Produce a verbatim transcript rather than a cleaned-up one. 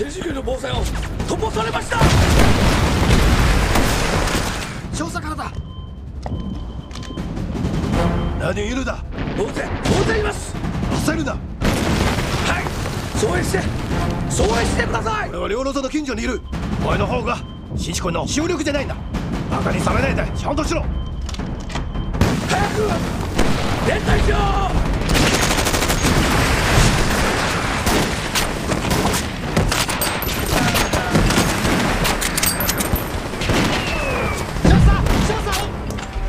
新宿の防災を突破されました。 調査からだ。 何人いるだ。 大勢大勢います。 焦るな。 はい、総援して総援してください。 俺は両路の近所にいる。お前の方が新地君の主力じゃないんだ。バカにされないでちゃんとしろ。 早く連帯しろ。